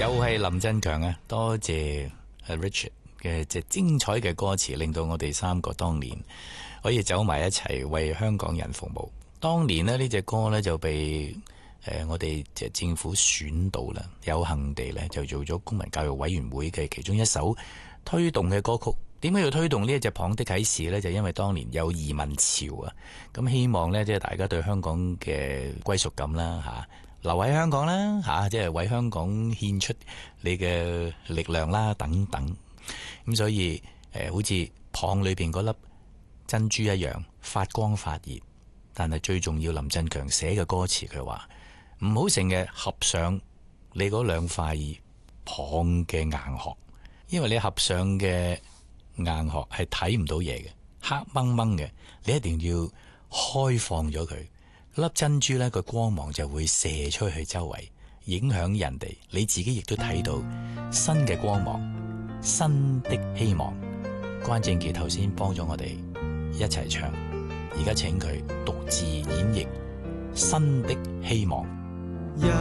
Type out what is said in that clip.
又係林振強啊！多謝 Richard 嘅精彩嘅歌詞，令到我哋三個當年可以走埋一齊為香港人服務。當年呢隻歌呢，就被我哋政府選到啦，有幸地呢，就做咗公民教育委員會嘅其中一首推動嘅歌曲。點解要推動呢一隻龐的啟示呢？就因為當年有移民潮啊，咁希望呢，即係大家對香港嘅歸屬感啦嚇，留喺香港啦嚇，即係為香港獻出你嘅力量啦等等。咁所以好似龐裏邊嗰粒珍珠一樣發光發熱。但係最重要，林振強寫嘅歌詞佢話唔好成日合上你嗰兩塊龐嘅硬殼，因為你合上嘅硬殼係睇唔到嘢嘅，黑掹掹嘅，你一定要開放咗佢，粒珍珠呢個光芒就會射出去周圍，影響人哋，你自己亦都睇到新嘅光芒，新的希望。關正傑頭先幫咗我哋一齊唱，而家請佢獨自演繹新的希望。